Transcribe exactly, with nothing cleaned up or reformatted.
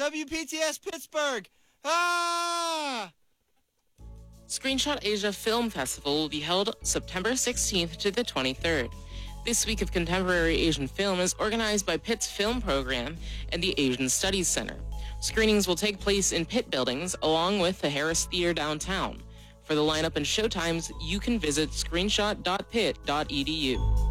W P T S Pittsburgh! Ah! Screenshot Asia Film Festival will be held September sixteenth to the twenty-third. This week of contemporary Asian film is organized by Pitt's Film Program and the Asian Studies Center. Screenings will take place in Pitt buildings along with the Harris Theater downtown. For the lineup and showtimes, you can visit screenshot dot pitt dot e d u.